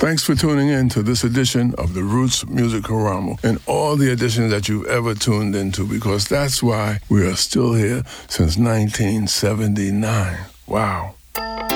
Thanks for tuning in to this edition of the Roots Music Karamu and all the editions that you've ever tuned into, because that's why we are still here since 1979. Wow.